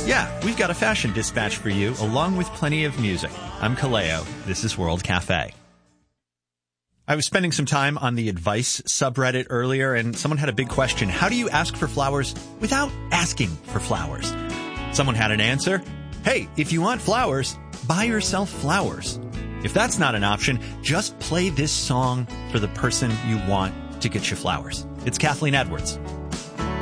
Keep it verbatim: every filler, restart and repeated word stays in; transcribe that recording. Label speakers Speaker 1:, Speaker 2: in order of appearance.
Speaker 1: Yeah, we've got a fashion dispatch for you, along with plenty of music. I'm Kaleo. This is World Cafe. I was spending some time on the advice subreddit earlier, and someone had a big question. How do you ask for flowers without asking for flowers? Someone had an answer. Hey, if you want flowers, buy yourself flowers. If that's not an option, just play this song for the person you want to get you flowers. It's Kathleen Edwards.